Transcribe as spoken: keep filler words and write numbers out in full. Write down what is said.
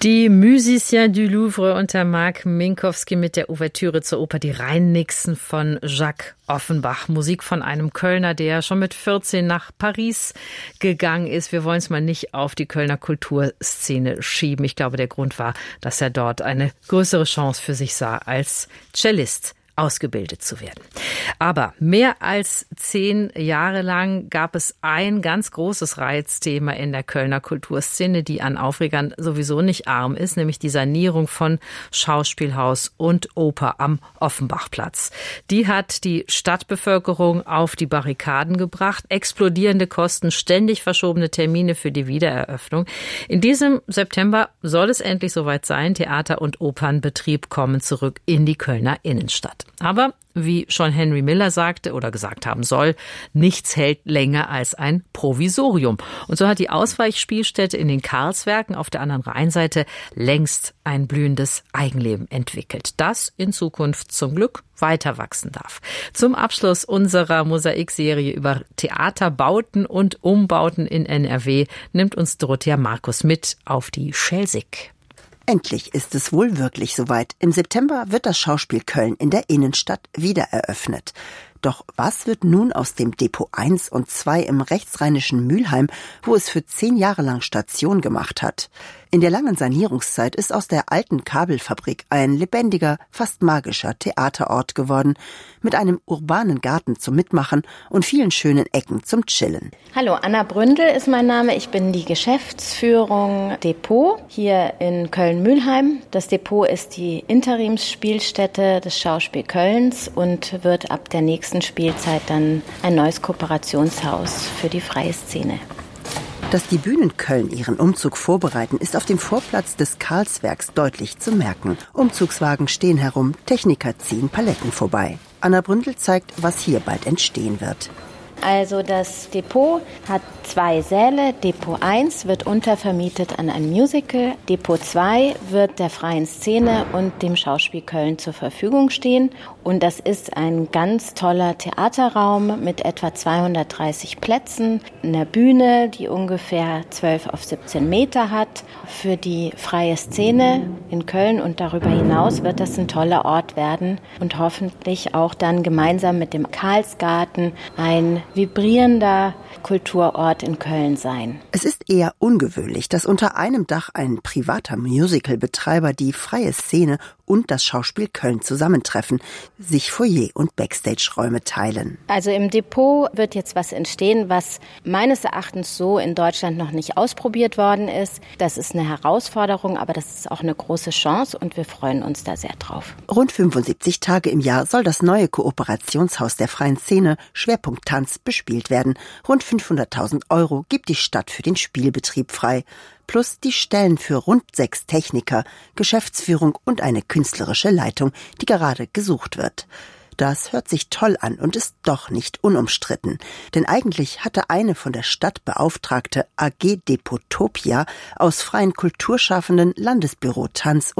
Die Musiciens du Louvre unter Marc Minkowski mit der Ouvertüre zur Oper Die Rheinnixen von Jacques Offenbach. Musik von einem Kölner, der schon mit vierzehn nach Paris gegangen ist. Wir wollen es mal nicht auf die Kölner Kulturszene schieben. Ich glaube, der Grund war, dass er dort eine größere Chance für sich sah, als Cellist ausgebildet zu werden. Aber mehr als zehn Jahre lang gab es ein ganz großes Reizthema in der Kölner Kulturszene, die an Aufregern sowieso nicht arm ist, nämlich die Sanierung von Schauspielhaus und Oper am Offenbachplatz. Die hat die Stadtbevölkerung auf die Barrikaden gebracht. Explodierende Kosten, ständig verschobene Termine für die Wiedereröffnung. In diesem September soll es endlich soweit sein. Theater- und Opernbetrieb kommen zurück in die Kölner Innenstadt. Aber wie schon Henry Miller sagte oder gesagt haben soll, nichts hält länger als ein Provisorium. Und so hat die Ausweichspielstätte in den Karlswerken auf der anderen Rheinseite längst ein blühendes Eigenleben entwickelt, das in Zukunft zum Glück weiter wachsen darf. Zum Abschluss unserer Mosaikserie über Theaterbauten und Umbauten in N R W nimmt uns Dorothea Markus mit auf die Schelsig. Endlich ist es wohl wirklich soweit. Im September wird das Schauspiel Köln in der Innenstadt wieder eröffnet. Doch was wird nun aus dem Depot eins und zwei im rechtsrheinischen Mülheim, wo es für zehn Jahre lang Station gemacht hat? In der langen Sanierungszeit ist aus der alten Kabelfabrik ein lebendiger, fast magischer Theaterort geworden, mit einem urbanen Garten zum Mitmachen und vielen schönen Ecken zum Chillen. Hallo, Anna Bründel ist mein Name. Ich bin die Geschäftsführung Depot hier in Köln-Mülheim. Das Depot ist die Interimsspielstätte des Schauspiel Kölns und wird ab der nächsten Spielzeit dann ein neues Kooperationshaus für die freie Szene. Dass die Bühnen Köln ihren Umzug vorbereiten, ist auf dem Vorplatz des Karlswerks deutlich zu merken. Umzugswagen stehen herum, Techniker ziehen Paletten vorbei. Anna Bründel zeigt, was hier bald entstehen wird. Also das Depot hat zwei Säle. Depot eins wird untervermietet an ein Musical. Depot zwei wird der freien Szene und dem Schauspiel Köln zur Verfügung stehen. Und das ist ein ganz toller Theaterraum mit etwa zweihundertdreißig Plätzen, einer Bühne, die ungefähr zwölf auf siebzehn Meter hat. Für die freie Szene in Köln und darüber hinaus wird das ein toller Ort werden und hoffentlich auch dann gemeinsam mit dem Karlsgarten ein vibrierender Kulturort in Köln sein. Es ist eher ungewöhnlich, dass unter einem Dach ein privater Musicalbetreiber die freie Szene und das Schauspiel Köln zusammentreffen, sich Foyer- und Backstage-Räume teilen. Also im Depot wird jetzt was entstehen, was meines Erachtens so in Deutschland noch nicht ausprobiert worden ist. Das ist eine Herausforderung, aber das ist auch eine große Chance und wir freuen uns da sehr drauf. Rund fünfundsiebzig Tage im Jahr soll das neue Kooperationshaus der freien Szene, Schwerpunkt Tanz, bespielt werden. Rund fünfhunderttausend Euro gibt die Stadt für den Spielbetrieb frei. Plus die Stellen für rund sechs Techniker, Geschäftsführung und eine künstlerische Leitung, die gerade gesucht wird. Das hört sich toll an und ist doch nicht unumstritten. Denn eigentlich hatte eine von der Stadt beauftragte A G Depotopia aus freien Kulturschaffenden Landesbüro Tanz